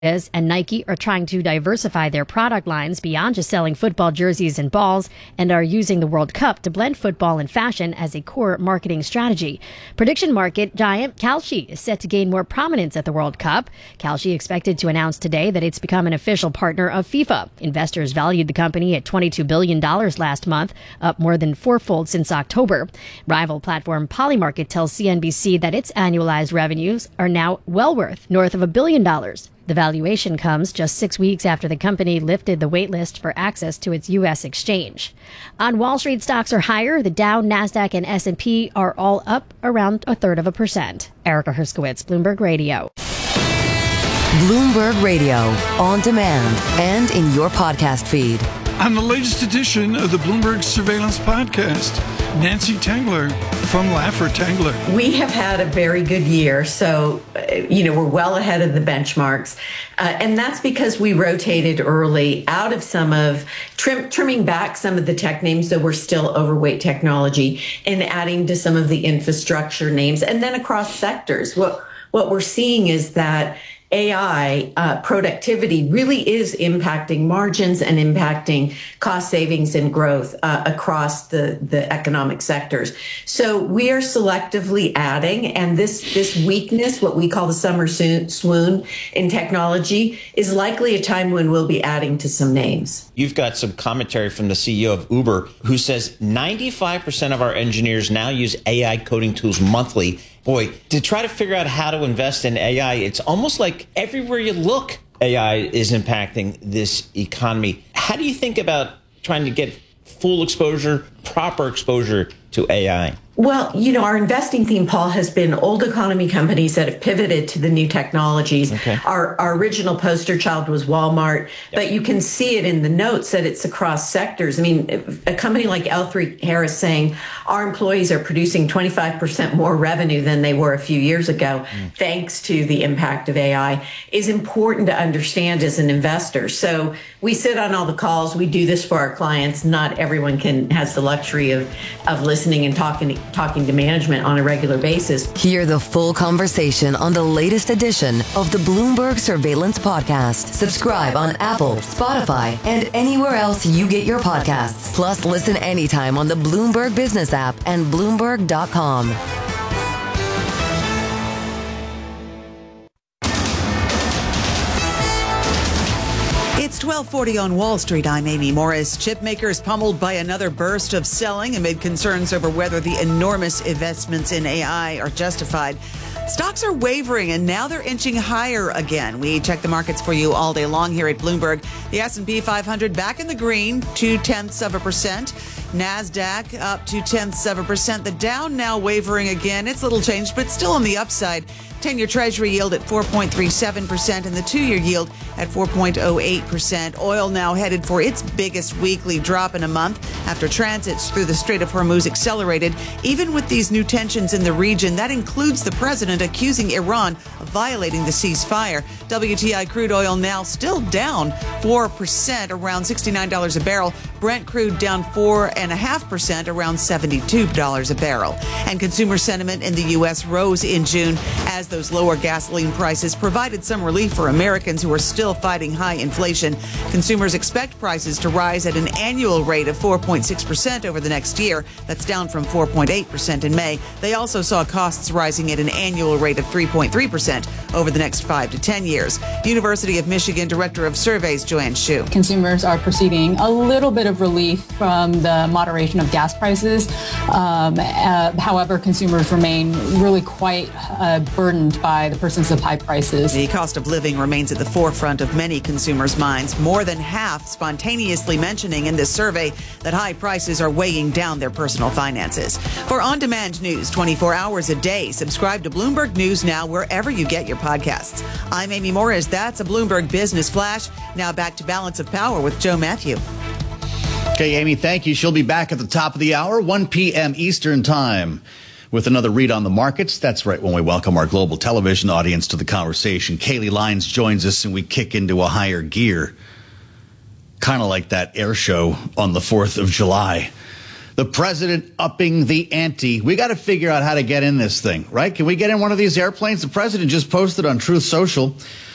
and Nike are trying to diversify their product lines beyond just selling football jerseys and balls, and are using the World Cup to blend football and fashion as a core marketing strategy. Prediction market giant Kalshi is set to gain more prominence at the World Cup. Kalshi expected to announce today that it's become an official partner of FIFA. Investors valued the company at $22 billion last month, up more than fourfold since October. Rival platform Polymarket tells CNBC that its annualized revenues are now well worth north of $1 billion. The valuation comes just 6 weeks after the company lifted the waitlist for access to its U.S. exchange. On Wall Street, stocks are higher. The Dow, NASDAQ, and S&P are all up around 0.33%. Erica Herskowitz, Bloomberg Radio. Bloomberg Radio, on demand and in your podcast feed. On the latest edition of the Bloomberg Surveillance Podcast, Nancy Tengler from Laffer Tengler. We have had a very good year, so, we're well ahead of the benchmarks. And that's because we rotated early out of some of, trimming back some of the tech names that were still overweight technology and adding to some of the infrastructure names. And then across sectors, what we're seeing is that AI productivity really is impacting margins and impacting cost savings and growth across the economic sectors. So we are selectively adding, and this weakness, what we call the summer swoon in technology, is likely a time when we'll be adding to some names. You've got some commentary from the CEO of Uber, who says 95% of our engineers now use AI coding tools monthly. Boy, to try to figure out how to invest in AI, it's almost like everywhere you look, AI is impacting this economy. How do you think about trying to get full exposure, proper exposure to AI? Well, our investing theme, Paul, has been old economy companies that have pivoted to the new technologies. Okay. Our original poster child was Walmart, but you can see it in the notes that it's across sectors. I mean, a company like L3Harris saying our employees are producing 25% more revenue than they were a few years ago, thanks to the impact of AI, is important to understand as an investor. So we sit on all the calls. We do this for our clients. Not everyone has the luxury of listening and talking to management on a regular basis. Hear the full conversation on the latest edition of the Bloomberg Surveillance Podcast. Subscribe on Apple, Spotify, and anywhere else you get your podcasts. Plus, listen anytime on the Bloomberg Business app and Bloomberg.com. It's 12:40 on Wall Street. I'm Amy Morris. Chip makers pummeled by another burst of selling amid concerns over whether the enormous investments in AI are justified. Stocks are wavering, and now they're inching higher again. We check the markets for you all day long here at Bloomberg. The S&P 500 back in the green, 0.2%. NASDAQ up 0.2%. The Dow now wavering again. It's little changed, but still on the upside. 10-year Treasury yield at 4.37% and the 2-year yield at 4.08%. Oil now headed for its biggest weekly drop in a month after transits through the Strait of Hormuz accelerated. Even with these new tensions in the region, that includes the president accusing Iran of violating the ceasefire. WTI crude oil now still down 4%, around $69 a barrel. Brent crude down 4.5%, around $72 a barrel. And consumer sentiment in the U.S. rose in June as those lower gasoline prices provided some relief for Americans who are still fighting high inflation. Consumers expect prices to rise at an annual rate of 4.6% over the next year. That's down from 4.8% in May. They also saw costs rising at an annual rate of 3.3% over the next 5 to 10 years. University of Michigan Director of Surveys, Joanne Shu. Consumers are perceiving a little bit of relief from the moderation of gas prices. However, consumers remain really quite burdened by the persistence of high prices. The cost of living remains at the forefront of many consumers' minds. More than half spontaneously mentioning in this survey that high prices are weighing down their personal finances. For on-demand news 24 hours a day, subscribe to Bloomberg News Now wherever you get your podcasts. I'm Amy Morris. That's a Bloomberg Business Flash. Now back to Balance of Power with Joe Matthew. Okay, Amy, thank you. She'll be back at the top of the hour, 1 p.m. Eastern Time, with another read on the markets. That's right, when we welcome our global television audience to the conversation. Kaylee Lyons joins us, and we kick into a higher gear, kind of like that air show on the 4th of July. The president upping the ante. We got to figure out how to get in this thing, right? Can we get in one of these airplanes? The president just posted on Truth Social